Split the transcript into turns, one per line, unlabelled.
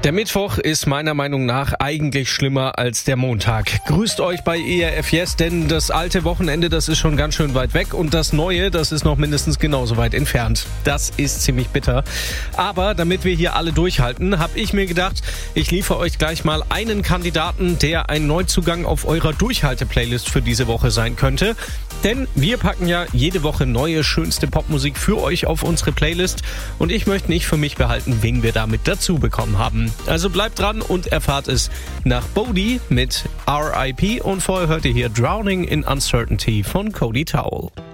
Der Mittwoch ist meiner Meinung nach eigentlich schlimmer als der Montag. Grüßt euch bei ERF Yes, denn das alte Wochenende, das ist schon ganz schön weit weg und das neue, das ist noch mindestens genauso weit entfernt. Das ist ziemlich bitter. Aber damit wir hier alle durchhalten, habe ich mir gedacht, ich liefere euch gleich mal einen Kandidaten, der ein Neuzugang auf eurer Durchhalte-Playlist für diese Woche sein könnte. Denn wir packen ja jede Woche neue, schönste Popmusik für euch auf unsere Playlist und ich möchte nicht für mich behalten, wen wir damit dazu bekommen haben. Also bleibt dran und erfahrt es nach Bodhi mit R.I.P. und vorher hört ihr hier Drowning in Uncertainty von Cody Towell.